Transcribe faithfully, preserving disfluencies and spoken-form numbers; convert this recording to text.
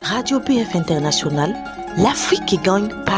Radio P F International, l'Afrique qui gagne par